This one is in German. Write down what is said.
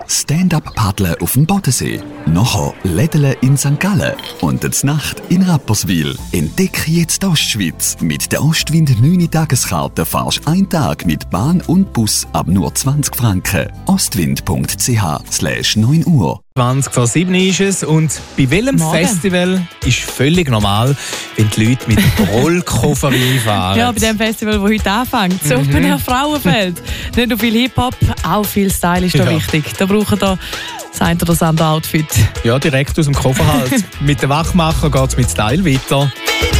Stand-up-Paddeln auf dem Bodensee. Nachher Lädeln in St. Gallen. Und die Nacht in Rapperswil. Entdecke jetzt die Ostschweiz. Mit der Ostwind 9-Tageskarte fahrst du einen Tag mit Bahn und Bus ab nur 20 Franken. ostwind.ch/9 Uhr. 20 vor 7 ist es. Und bei welchem Festival ist völlig normal, wenn die Leute mit Rollkoffer einfahren? Ja, bei dem Festival, das heute anfängt. So Open Air Frauenfeld. Nicht nur viel Hip-Hop, auch viel Style ist da wichtig. Da brauchen wir das ein oder das andere Outfit. Ja, direkt aus dem Koffer halt. Mit den Wachmacher geht es mit Style weiter.